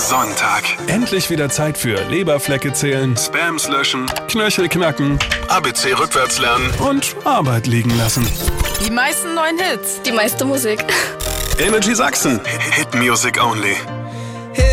Sonntag. Endlich wieder Zeit für Leberflecke zählen, Spams löschen, Knöchel knacken ABC rückwärts lernen. und Arbeit liegen lassen. Die meisten neuen Hits. Die meiste Musik. Energy Sachsen. Hit Music Only.